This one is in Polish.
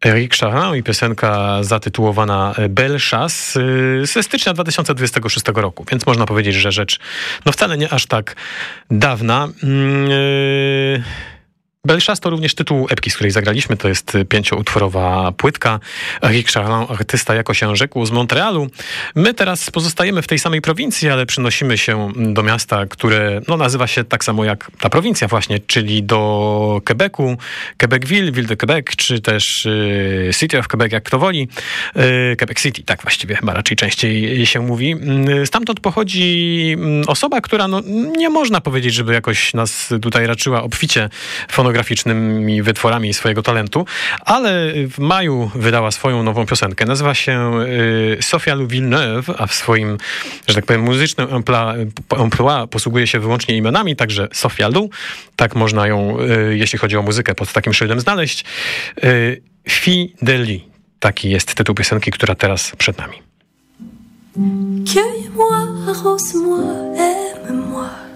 Eric Chardin i piosenka zatytułowana Belle Chasse ze stycznia 2026 roku, więc można powiedzieć, że rzecz wcale nie aż tak dawna. Belle Chasse to również tytuł epki, z której zagraliśmy. To jest 5-utworowa płytka. Eric Chardin, artysta, jako się rzekł, z Montrealu. My teraz pozostajemy w tej samej prowincji, ale przenosimy się do miasta, które nazywa się tak samo jak ta prowincja właśnie, czyli do Quebecu, Quebecville, Ville de Quebec, czy też City of Quebec, jak kto woli. Quebec City, tak właściwie chyba raczej częściej się mówi. Stamtąd pochodzi osoba, która nie można powiedzieć, żeby jakoś nas tutaj raczyła obficie fonograficznymi wytworami swojego talentu, ale w maju wydała swoją nową piosenkę. Nazywa się Sophia Lou Villeneuve, a w swoim, że tak powiem, muzycznym emploi posługuje się wyłącznie imionami, także Sophia Lou. Tak można ją, jeśli chodzi o muzykę, pod takim szyldem znaleźć. Fideli. Taki jest tytuł piosenki, która teraz przed nami. Cueille-moi, arrose-moi, aime-moi.